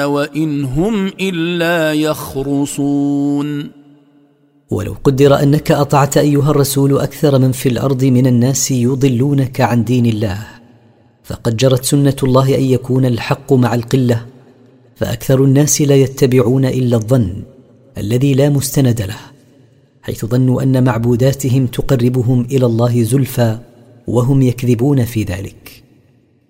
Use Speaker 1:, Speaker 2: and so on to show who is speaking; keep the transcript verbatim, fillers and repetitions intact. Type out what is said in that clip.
Speaker 1: وإن هم إلا يخرصون.
Speaker 2: ولو قدر أنك أطعت أيها الرسول أكثر من في الأرض من الناس يضلونك عن دين الله، فقد جرت سنة الله أن يكون الحق مع القلة، فأكثر الناس لا يتبعون إلا الظن الذي لا مستند له، حيث ظنوا أن معبوداتهم تقربهم إلى الله زلفى، وهم يكذبون في ذلك.